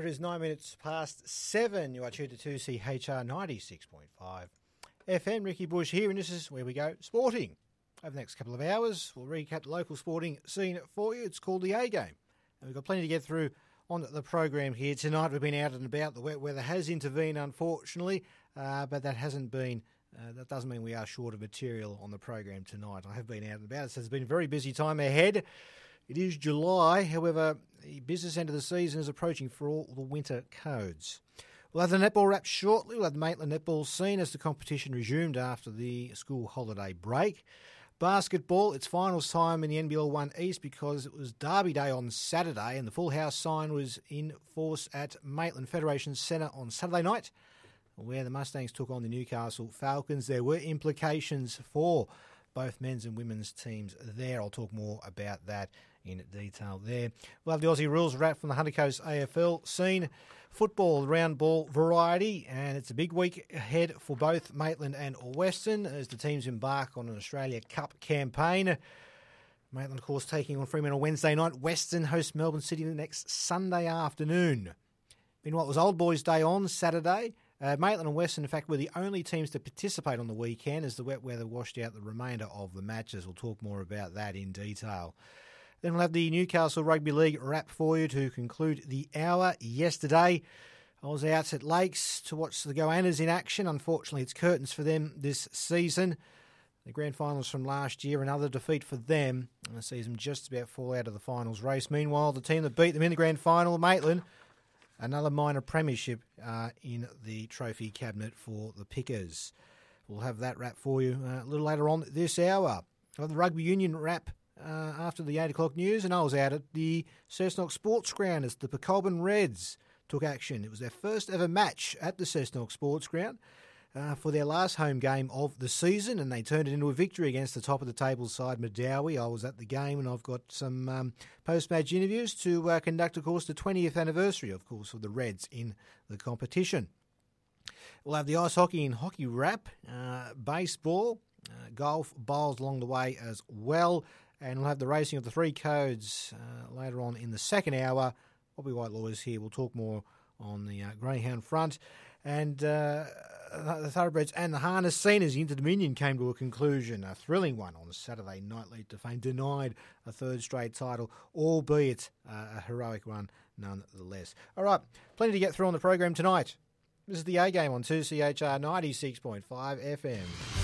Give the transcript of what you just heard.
It is 9 minutes past 7. You are tuned to 2CHR 96.5 FM. Ricky Bush here, and this is where we go sporting. Over the next couple of hours, we'll recap the local sporting scene for you. It's called the A-Game. And we've got plenty to get through on the program here tonight. We've been out and about. The wet weather has intervened, unfortunately, but that hasn't been... that doesn't mean we are short of material on the program tonight. I have been out and about, so it's been a very busy time ahead. It is July, however, the business end of the season is approaching for all the winter codes. We'll have the netball wrap shortly. We'll have the Maitland netball scene as the competition resumed after the school holiday break. Basketball, it's finals time in the NBL 1 East because it was Derby Day on Saturday and the full house sign was in force at Maitland Federation Centre on Saturday night, where the Mustangs took on the Newcastle Falcons. There were implications for both men's and women's teams there. I'll talk more about that in detail there. We'll have the Aussie rules wrap from the Hunter Coast AFL scene. Football, round ball variety, and it's a big week ahead for both Maitland and Western as the teams embark on an Australia Cup campaign. Maitland, of course, taking on Fremantle Wednesday night. Western hosts Melbourne City the next Sunday afternoon. Meanwhile, it was Old Boys Day on Saturday. Maitland and Western, in fact, were the only teams to participate on the weekend as the wet weather washed out the remainder of the matches. We'll talk more about that in detail. Then we'll have the Newcastle Rugby League wrap for you to conclude the hour. Yesterday, I was out at Lakes to watch the Goannas in action. Unfortunately, it's curtains for them this season. The grand finals from last year, another defeat for them. And the season just about fall out of the finals race. Meanwhile, the team that beat them in the grand final, Maitland, another minor premiership in the trophy cabinet for the Pickers. We'll have that wrap for you a little later on this hour. We'll have the Rugby Union wrap after the 8 o'clock news, and I was out at the Cessnock Sports Ground as the Pecolbin Reds took action. It was their first ever match at the Cessnock Sports Ground for their last home game of the season, and they turned it into a victory against the top of the table side, Madawi. I was at the game, and I've got some post-match interviews to conduct, of course, the 20th anniversary, of course, of the Reds in the competition. We'll have the ice hockey and hockey wrap, baseball, golf, bowls along the way as well, and we'll have the racing of the three codes later on in the second hour. Bobby Whitelaw is here. We'll talk more on the greyhound front. And the thoroughbreds and the harness scene as the Inter-Dominion came to a conclusion. A thrilling one on Saturday night. Lead to Fame denied a third straight title, albeit a heroic one nonetheless. All right, plenty to get through on the program tonight. This is the A-Game on 2CHR 96.5 FM.